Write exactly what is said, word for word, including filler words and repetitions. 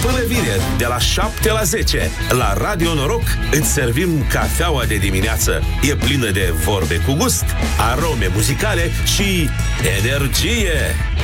până vineri, de la șapte la zece, la Radio Noroc, îți servim cafeaua de dimineață. E plină de vorbe cu gust, arome muzicale și energie.